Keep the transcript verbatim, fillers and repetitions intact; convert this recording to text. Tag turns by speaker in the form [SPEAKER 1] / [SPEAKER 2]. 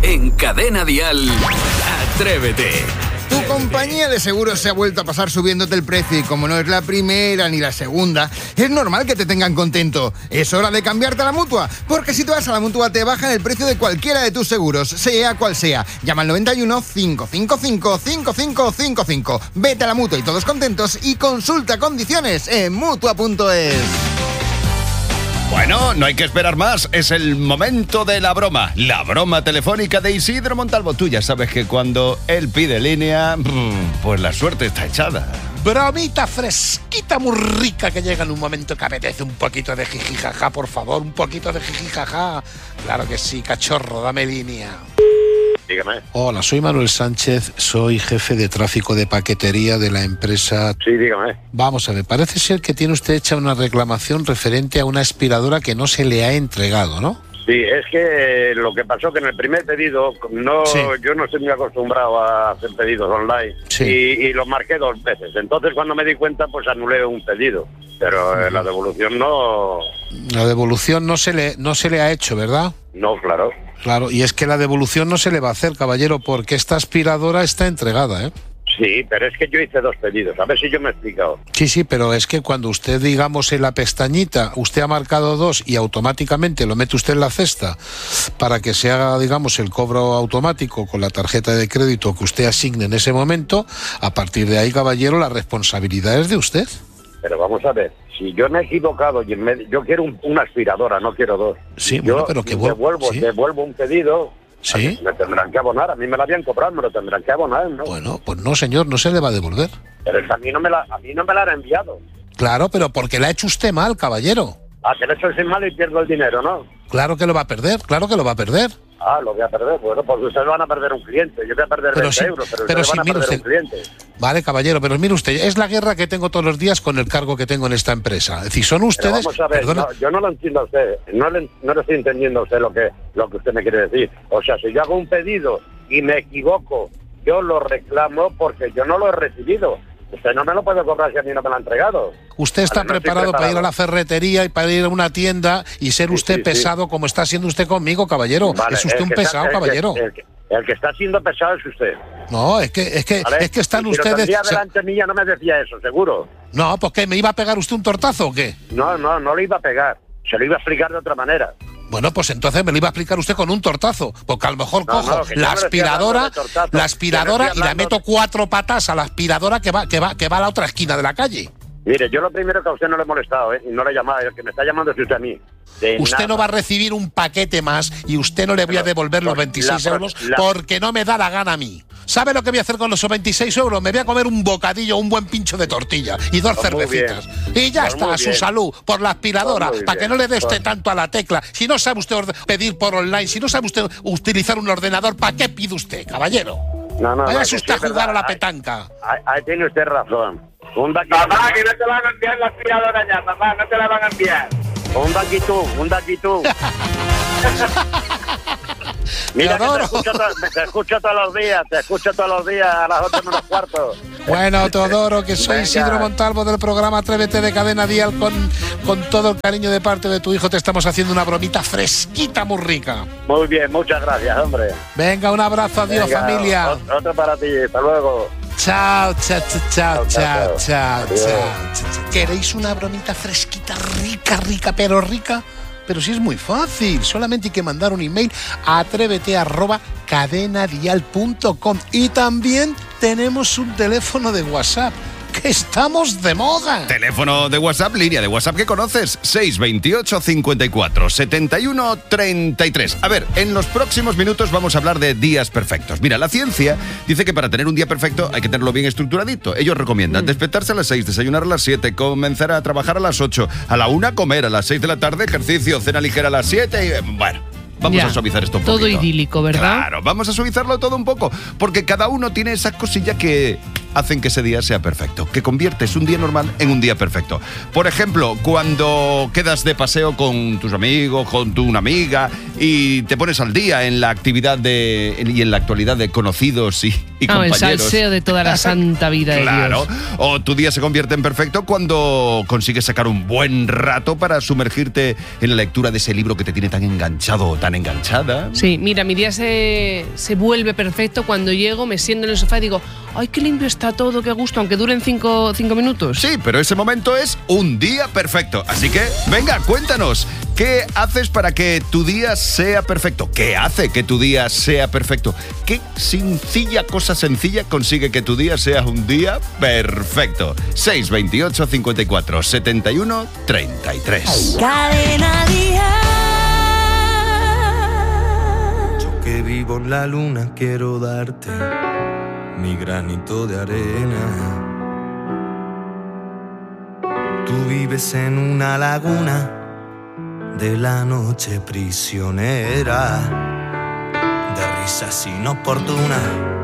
[SPEAKER 1] En Cadena Dial, Atrévete.
[SPEAKER 2] Tu compañía de seguros se ha vuelto a pasar subiéndote el precio y como no es la primera ni la segunda, es normal que te tengan contento. Es hora de cambiarte a la Mutua, porque si te vas a la Mutua te bajan el precio de cualquiera de tus seguros, sea cual sea. Llama al noventa y uno, cinco cinco cinco, cinco cinco cinco cinco. Vete a la Mutua y todos contentos y consulta condiciones en Mutua punto es.
[SPEAKER 3] Bueno, no hay que esperar más, es el momento de la broma. La broma telefónica de Isidro Montalvo. Tú ya sabes que cuando él pide línea, pues la suerte está echada.
[SPEAKER 4] Bromita fresquita, muy rica, que llega en un momento que apetece un poquito de jijijaja, por favor, un poquito de jijijaja. Claro que sí, cachorro, dame línea.
[SPEAKER 5] Dígame.
[SPEAKER 4] Hola, soy Manuel Sánchez, soy jefe de tráfico de paquetería de la empresa...
[SPEAKER 5] Sí, dígame.
[SPEAKER 4] Vamos a ver, parece ser que tiene usted hecha una reclamación referente a una aspiradora que no se le ha entregado, ¿no?
[SPEAKER 5] Sí, es que lo que pasó que en el primer pedido, no, sí. yo no estoy muy acostumbrado a hacer pedidos online, sí. y, y lo marqué dos veces. Entonces cuando me di cuenta, pues anulé un pedido, pero eh, la devolución no...
[SPEAKER 4] La devolución no se le, no se le ha hecho, ¿verdad?
[SPEAKER 5] No, claro.
[SPEAKER 4] Claro, y es que la devolución no se le va a hacer, caballero, porque esta aspiradora está entregada, ¿eh?
[SPEAKER 5] Sí, pero es que yo hice dos pedidos, a ver si yo me he explicado.
[SPEAKER 4] Sí, sí, pero es que cuando usted, digamos, en la pestañita, usted ha marcado dos y automáticamente lo mete usted en la cesta para que se haga, digamos, el cobro automático con la tarjeta de crédito que usted asigne en ese momento, a partir de ahí, caballero, la responsabilidad es de usted.
[SPEAKER 5] Pero vamos a ver, si yo me he equivocado, y me, yo quiero un, una aspiradora, no quiero dos.
[SPEAKER 4] Sí,
[SPEAKER 5] yo
[SPEAKER 4] bueno, pero que vuel-
[SPEAKER 5] devuelvo,
[SPEAKER 4] ¿sí?
[SPEAKER 5] devuelvo un pedido...
[SPEAKER 4] ¿Sí?
[SPEAKER 5] Me tendrán que abonar, a mí me la habían cobrado, me lo tendrán que abonar, ¿no?
[SPEAKER 4] Bueno, pues no, señor, no se le va a devolver.
[SPEAKER 5] Pero es que a mí no me la, a mí no me la han enviado.
[SPEAKER 4] Claro, pero porque la ha hecho usted mal, caballero.
[SPEAKER 5] Ah, que le he hecho sin mal y pierdo el dinero, ¿no?
[SPEAKER 4] Claro que lo va a perder, claro que lo va a perder.
[SPEAKER 5] Ah, lo voy a perder. Bueno, pues ustedes van a perder un cliente. Yo voy a perder
[SPEAKER 4] pero
[SPEAKER 5] veinte
[SPEAKER 4] sí,
[SPEAKER 5] euros, pero,
[SPEAKER 4] pero
[SPEAKER 5] ustedes
[SPEAKER 4] sí,
[SPEAKER 5] van a perder
[SPEAKER 4] usted,
[SPEAKER 5] un cliente.
[SPEAKER 4] Vale, caballero, pero mire usted, es la guerra que tengo todos los días con el cargo que tengo en esta empresa. Es decir, son ustedes...
[SPEAKER 5] Pero vamos a ver, no, yo no lo entiendo a usted. No le, no le estoy entendiendo a usted lo que, lo que usted me quiere decir. O sea, si yo hago un pedido y me equivoco, yo lo reclamo porque yo no lo he recibido. Usted no me lo puede cobrar si a mí no me lo ha entregado.
[SPEAKER 4] Usted está
[SPEAKER 5] vale, no
[SPEAKER 4] preparado, preparado para ir a la ferretería y para ir a una tienda y ser
[SPEAKER 5] sí,
[SPEAKER 4] usted
[SPEAKER 5] sí,
[SPEAKER 4] pesado
[SPEAKER 5] sí.
[SPEAKER 4] como está siendo usted conmigo, caballero.
[SPEAKER 5] Vale,
[SPEAKER 4] es usted un pesado,
[SPEAKER 5] está, el
[SPEAKER 4] caballero.
[SPEAKER 5] Que, el, que, el que está siendo pesado es usted.
[SPEAKER 4] No, es que es que,
[SPEAKER 5] ¿Vale?
[SPEAKER 4] es que están
[SPEAKER 5] y si
[SPEAKER 4] ustedes...
[SPEAKER 5] lo delante mía no me decía eso, seguro.
[SPEAKER 4] No, ¿por qué? ¿Me iba a pegar usted un tortazo o qué?
[SPEAKER 5] No, no, no le iba a pegar. Se lo iba a explicar de otra manera.
[SPEAKER 4] Bueno, pues entonces me lo iba a explicar usted con un tortazo, porque a lo mejor
[SPEAKER 5] no,
[SPEAKER 4] cojo
[SPEAKER 5] no,
[SPEAKER 4] la aspiradora,
[SPEAKER 5] tortazo,
[SPEAKER 4] la aspiradora y
[SPEAKER 5] hablando...
[SPEAKER 4] la meto cuatro patas a la aspiradora que va, que va, que va a la otra esquina de la calle.
[SPEAKER 5] Mire, yo lo primero que a usted no le he molestado, ¿eh? Y no le he llamado, el que me está llamando es usted a mí. De
[SPEAKER 4] usted
[SPEAKER 5] nada.
[SPEAKER 4] no va a recibir un paquete más y usted no le voy a devolver los veintiséis
[SPEAKER 5] la,
[SPEAKER 4] euros
[SPEAKER 5] la,
[SPEAKER 4] porque no me da la gana a mí. ¿Sabe lo que voy a hacer con los veintiséis euros? Me voy a comer un bocadillo, un buen pincho de tortilla y dos
[SPEAKER 5] pues
[SPEAKER 4] cervecitas. Y ya
[SPEAKER 5] pues
[SPEAKER 4] está, a su
[SPEAKER 5] bien.
[SPEAKER 4] salud, por la aspiradora,
[SPEAKER 5] pues
[SPEAKER 4] para que no le dé usted
[SPEAKER 5] pues...
[SPEAKER 4] tanto a la tecla. Si no sabe usted pedir por online, si no sabe usted utilizar un ordenador, ¿para qué pide usted, caballero?
[SPEAKER 5] No, no,
[SPEAKER 4] Váyase
[SPEAKER 5] no,
[SPEAKER 4] usted a
[SPEAKER 5] sí,
[SPEAKER 4] jugar a la
[SPEAKER 5] ahí,
[SPEAKER 4] petanca.
[SPEAKER 5] Ahí, ahí tiene usted razón. Un
[SPEAKER 6] papá, que no te van a enviar la aspiradora ya, papá, no te la van a enviar.
[SPEAKER 5] Un daquitú, un daquitú. Mira, que te escucho, to- te escucho todos los días, te escucho todos los días a las ocho menos cuarto.
[SPEAKER 4] Bueno, Teodoro, que soy
[SPEAKER 5] Venga.
[SPEAKER 4] Isidro Montalvo del programa Atrévete de Cadena Dial, con, con todo el cariño de parte de tu hijo te estamos haciendo una bromita fresquita, muy rica.
[SPEAKER 5] Muy bien, muchas gracias, hombre.
[SPEAKER 4] Venga, un abrazo, adiós,
[SPEAKER 5] Venga,
[SPEAKER 4] familia.
[SPEAKER 5] Otro, otro para ti, hasta luego.
[SPEAKER 4] Chao, chao, chao, chao, chao, chao,
[SPEAKER 5] Adiós.
[SPEAKER 4] chao. ¿Queréis una bromita fresquita, rica, rica, pero rica? Pero sí es muy fácil, solamente hay que mandar un email a atrévete arroba cadenadial punto com y también tenemos un teléfono de WhatsApp, que estamos de moda.
[SPEAKER 3] Teléfono de WhatsApp, línea de WhatsApp que conoces, seis veintiocho, cincuenta y cuatro, setenta y uno, treinta y tres. A ver, en los próximos minutos vamos a hablar de días perfectos. Mira, la ciencia dice que para tener un día perfecto hay que tenerlo bien estructuradito. Ellos recomiendan mm. despertarse a las seis, desayunar a las siete, comenzar a trabajar a las ocho, a la una comer, a las seis de la tarde ejercicio, cena ligera a las siete y bueno... Vamos
[SPEAKER 7] ya,
[SPEAKER 3] a suavizar esto un
[SPEAKER 7] todo
[SPEAKER 3] poquito.
[SPEAKER 7] Todo idílico, ¿verdad?
[SPEAKER 3] Claro, vamos a suavizarlo todo un poco, porque cada uno tiene esa cosilla que hacen que ese día sea perfecto, que conviertes un día normal en un día perfecto. Por ejemplo, cuando quedas de paseo con tus amigos, con tu una amiga y te pones al día en la actividad de y en la actualidad de conocidos y, y
[SPEAKER 7] ah,
[SPEAKER 3] compañeros.
[SPEAKER 7] El salseo de toda la santa vida de
[SPEAKER 3] Claro.
[SPEAKER 7] Dios.
[SPEAKER 3] O tu día se convierte en perfecto cuando consigues sacar un buen rato para sumergirte en la lectura de ese libro que te tiene tan enganchado o tan enganchada.
[SPEAKER 7] Sí, mira, mi día se, se vuelve perfecto cuando llego, me siento en el sofá y digo, ¡ay, qué limpio está todo, qué gusto! Aunque duren cinco, cinco minutos.
[SPEAKER 3] Sí, pero ese momento es un día perfecto. Así que, venga, cuéntanos, ¿qué haces para que tu día sea perfecto? ¿Qué hace que tu día sea perfecto? ¿Qué sencilla cosa sencilla consigue que tu día sea un día perfecto? seis veintiocho, cincuenta y cuatro, setenta y uno, treinta y tres.
[SPEAKER 8] Cadena Dial.
[SPEAKER 9] Yo que vivo en la luna quiero darte mi granito de arena. Tú vives en una laguna de la noche prisionera, de risas inoportunas